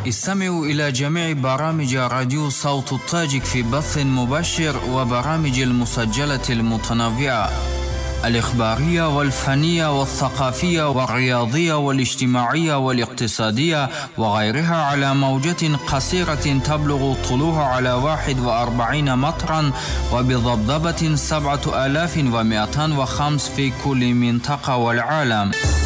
استمعوا إلى جميع برامج راديو صوت الطاجك في بث مباشر وبرامج المسجلة المتنوعة الإخبارية والفنية والثقافية والرياضية والاجتماعية والاقتصادية وغيرها على موجة قصيرة تبلغ طولها على 41 مترا وبضبضبة 7205 في كل منطقة والعالم.